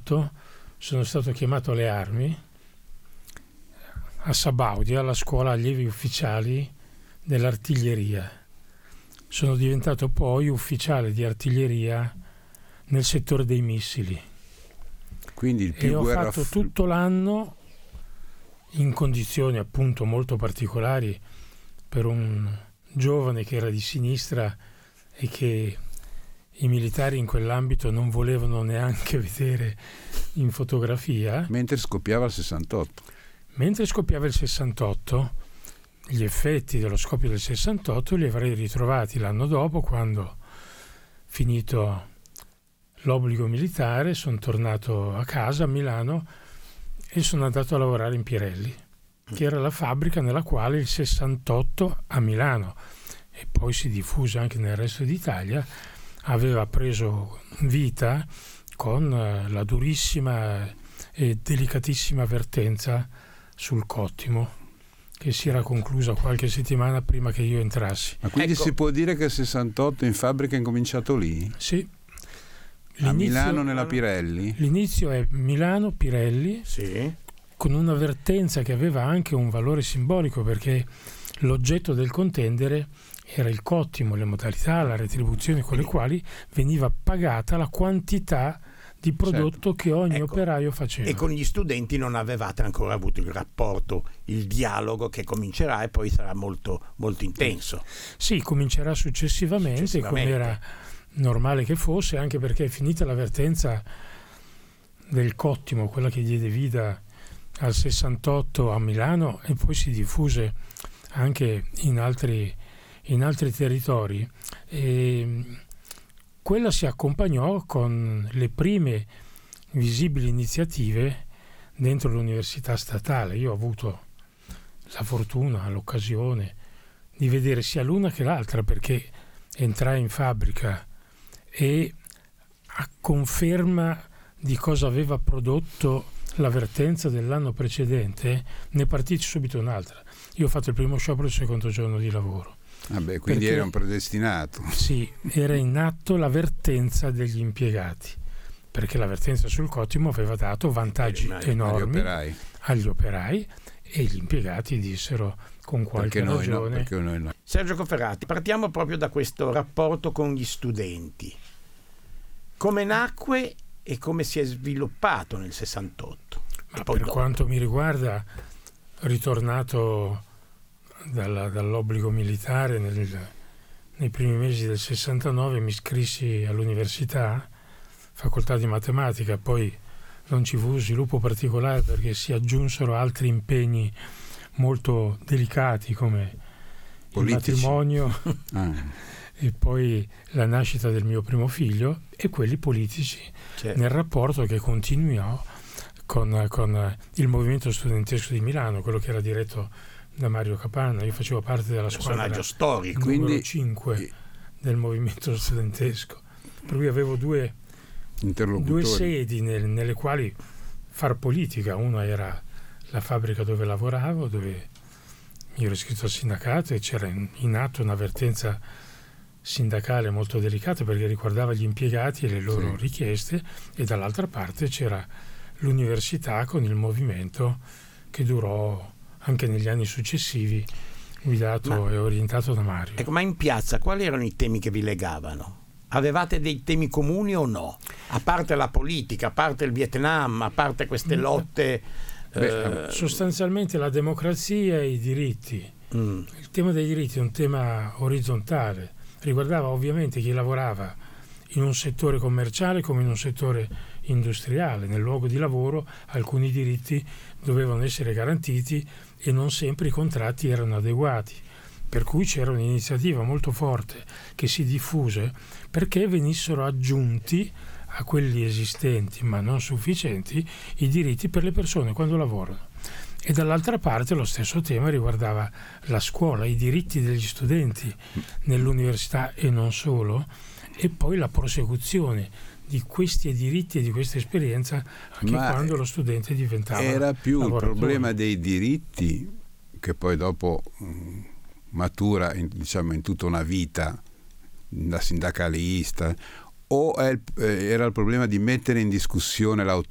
68 sono stato chiamato alle armi a Sabaudia, alla scuola allievi ufficiali dell'artiglieria. Sono diventato poi ufficiale di artiglieria nel settore dei missili. Quindi il più e ho fatto tutto l'anno in condizioni appunto molto particolari per un giovane che era di sinistra e che i militari in quell'ambito non volevano neanche vedere in fotografia. Mentre scoppiava il 68. Mentre scoppiava il 68, gli effetti dello scoppio del 68 li avrei ritrovati l'anno dopo, quando, finito l'obbligo militare, sono tornato a casa a Milano e sono andato a lavorare in Pirelli, che era la fabbrica nella quale il 68 a Milano, e poi si diffuse anche nel resto d'Italia, aveva preso vita con la durissima e delicatissima vertenza sul cottimo, che si era conclusa qualche settimana prima che io entrassi. Ma quindi si può dire che il 68 in fabbrica è incominciato lì? Sì. A Milano nella Pirelli? L'inizio è Milano, Pirelli, sì, con un'avvertenza che aveva anche un valore simbolico, perché l'oggetto del contendere era il cottimo, le modalità, la retribuzione con le quali veniva pagata la quantità di prodotto che ogni operaio faceva. E con gli studenti non avevate ancora avuto il rapporto, il dialogo che comincerà e poi sarà molto, molto intenso. Sì, comincerà successivamente. Come era normale che fosse, anche perché è finita l'avvertenza del cottimo, quella che diede vita al 68 a Milano e poi si diffuse anche in altri territori, e quella si accompagnò con le prime visibili iniziative dentro l'università statale. Io ho avuto la fortuna, l'occasione di vedere sia l'una che l'altra, perché entrai in fabbrica e, a conferma di cosa aveva prodotto l'avvertenza dell'anno precedente, ne partì subito un'altra. Io ho fatto il primo sciopero il secondo giorno di lavoro. Vabbè, quindi era un predestinato. Sì, era in atto l'avvertenza degli impiegati, perché l'avvertenza sul cottimo aveva dato vantaggi enormi agli operai, e gli impiegati dissero con qualche ragione. Perché noi no. Sergio Cofferati, partiamo proprio da questo rapporto con gli studenti. Come nacque e come si è sviluppato nel 68? Ma per quanto mi riguarda, ritornato dall'obbligo militare nei primi mesi del 69, mi iscrissi all'università, facoltà di matematica, poi non ci fu sviluppo particolare perché si aggiunsero altri impegni molto delicati come politici, il matrimonio e poi la nascita del mio primo figlio, e quelli politici, nel rapporto che continuò con il movimento studentesco di Milano, quello che era diretto da Mario Capanna. Io facevo parte della squadra storico, numero 5 del movimento studentesco, per cui avevo due sedi nelle quali far politica. Una era la fabbrica dove lavoravo, dove mi ero iscritto al sindacato e c'era in atto un'avvertenza sindacale molto delicata perché riguardava gli impiegati e le loro richieste, e dall'altra parte c'era l'università con il movimento che durò anche negli anni successivi, guidato e orientato da Mario. Ecco, ma in piazza quali erano i temi che vi legavano? Avevate dei temi comuni o no? A parte la politica, a parte il Vietnam, a parte queste lotte... sostanzialmente la democrazia e i diritti. Il tema dei diritti è un tema orizzontale, riguardava ovviamente chi lavorava in un settore commerciale come in un settore industriale. Nel luogo di lavoro alcuni diritti dovevano essere garantiti e non sempre i contratti erano adeguati, per cui c'era un'iniziativa molto forte che si diffuse perché venissero aggiunti a quelli esistenti, ma non sufficienti, i diritti per le persone quando lavorano. E dall'altra parte lo stesso tema riguardava la scuola, i diritti degli studenti nell'università e non solo, e poi la prosecuzione di questi diritti e di questa esperienza anche quando lo studente diventava era più lavoratore. Il problema dei diritti, che poi dopo matura in tutta una vita da sindacalista, o era il problema di mettere in discussione